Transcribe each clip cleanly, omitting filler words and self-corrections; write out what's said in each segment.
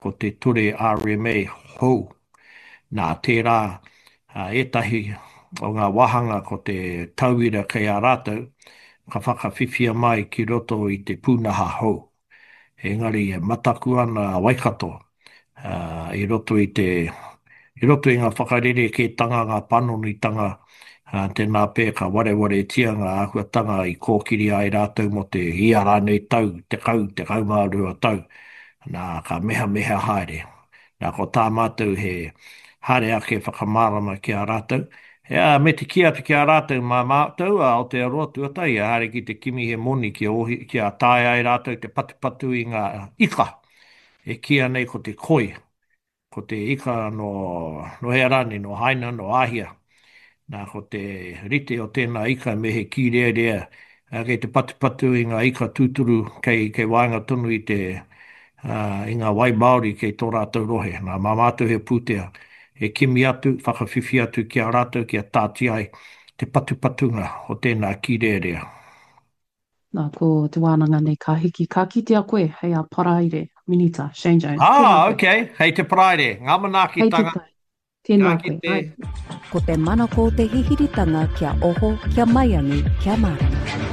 ko te ture RMA hou. Nā tērā, etahi o ngā wahanga ko te tauira kei a rātou, ka whakawhiwhia mai ki roto i te pūnaha hou. Engari, e mataku ana Waikato, i roto i i ngā whakarere ke tanga ngā panonitanga, tēnā pē ka wareware tia ngā ahuatanga i kōkiri ai rātou mo te ia rānei tau, te kaumārua tau, nā ka meha meha haere. Nā ko tā mātou he hare ake whakamārama ki a rātou. Me te kia ki a rātou mā mātou, o te aroa tuatai, hare ki te kimi he moni ki a tāi ai rātou te patupatu i ngā ika. E kia nei ko te koi, ko te ika no Hearani, no Haina, no Ahia. Nā ko te rite o tēnā ika me he ki rea rea, kei te patupatu i ngā ika tūturu kei wāinga tonu i ngā wai Māori kei tō rātou rohe. Nā mā mātou he pūtea, he kimi atu, whakawhiwhi atu ki a rātou, ki a tāti ai, te patupatunga o tēnā ki rea rea. Nā, ko te wānanga nei ka hiki ka kite a koe, hei a paraire, Minita, Shane Jones, tēnā koe. Okay, hei te praere, ngā manaaki Hei te tanga, tai, tēnā ka koe. kite. Ai, Ko te mana ko te hihiritanga kia oho, kia maiangi, kia marama.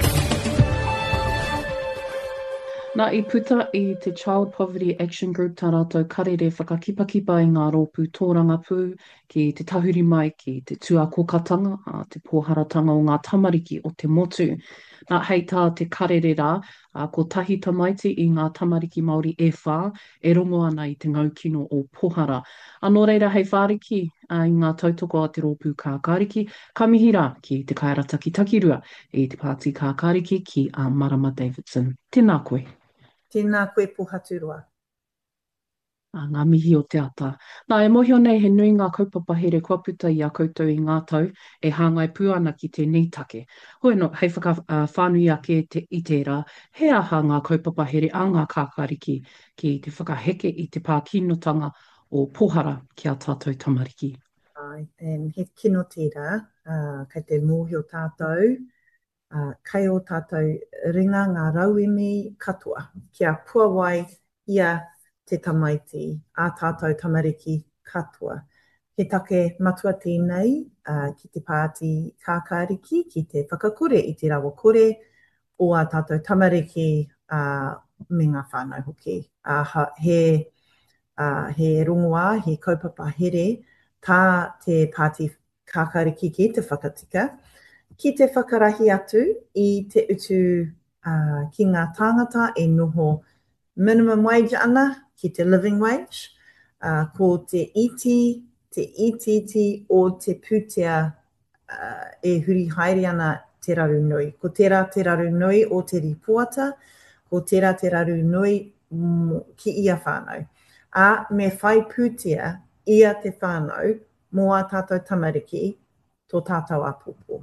nā i puta i te Child Poverty Action Group tā rātou karere whakakipakipa i ngā rōpū tōranga pū ki te tahuri mai ki te tuakokatanga, te pōharatanga o ngā tamariki o te motu. Nā hei tā te karere rā, ko tahi tamaiti i ngā tamariki Māori e whā, e rongo ana i te ngaukino o pohara. Anō reira hei whāriki i ngā tautoko a te rōpū kākāriki, ka mihi rā ki te kairataki takirua i te pāti kākāriki ki a Marama Davidson. Tēnā koe. Tēnā koe pohaturua. Ngā mihi o te ata. Nā, e mohio nei he nui ngā kaupapa here kua puta i a koutou i ngā tau, e hāngai pū ana ki te nītake. Hoi no, hei whakawhānui ake i tērā, he aha ngā kaupapa here a ngā kākāriki ki te whakaheke i te pākinotanga o pohara ki a tātou tamariki. He kino tērā, kei te mōhio tātou, kai o tātou ringa ngā rauemi katoa, kia puawai ia te tamaiti, a tātou tamariki katoa. He take matua tēnei ki te pāti kākāriki, ki te whakakore i te rawa kore, o a tātou tamariki me ngā whānau hoki. He rongoā, he kaupapa here, tā te pāti kākāriki ki te whakatika, ki te whakarahi atu i te utu ki ngā tāngata e noho minimum wage ana ki te living wage, ko te iti o te pūtea e huri haere ana te raru nui. Ko tērā te raru nui o te ripoata, ko tērā te raru nui ki ia whānau. Me whai pūtea ia te whānau mō a tātou tamariki tō tātou apopo.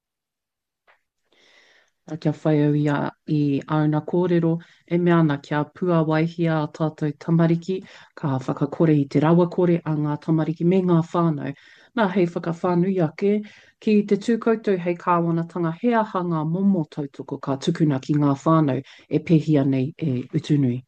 Kia whai au ia i auna kōrero, e mea ana kia pua waihia a tātou tamariki, ka whakakore i te rawa kore a ngā tamariki me ngā whānau. Nā hei whakawhānui ake, ki te tūkoutou hei kāwanatanga, he aha ngā momo tautoko ka tukuna ki ngā whānau e pehia nei e utunui.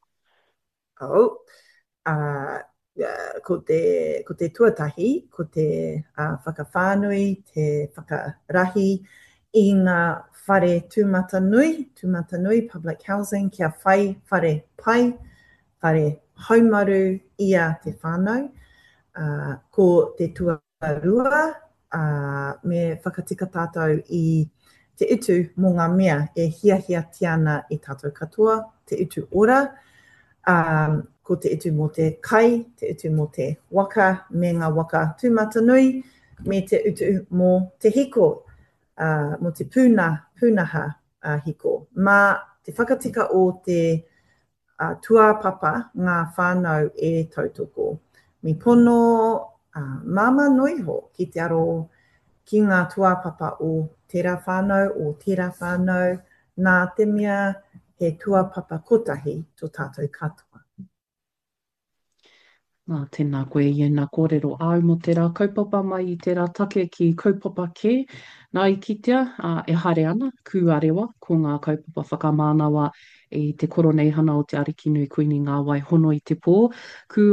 Ko te tuatahi, ko te whakawhānui, te whakarahi i ngā whare tūmata nui, public housing, kia whai whare pai, whare haumaru ia te whānau, ko te tuarua, me whakatika tātou i te utu mō ngā mea e hiahia tiana i tātou katoa, te utu ora, ko te utu mō te kai, te utu mō te waka, me ngā waka tūmata nui, me te utu mō te hiko, mō te pūnaha hiko. Mā te whakatika o te tuapapa ngā whānau e tautoko. Mi pono māma noiho ki te aro ki ngā tuapapa o tērā whānau, nā te mea he tuapapa kotahi tō tātou katoa. Tēnā koe i nā kōrero au mo te rā kaupapa mai i te rā take ki kaupapa kē. Nā i kitea, e haere ana, kū arewa, ko ngā kaupapa whakamānawa i te koronei hana o te Arikinui Kuini ngā wai hono i te pō. Kū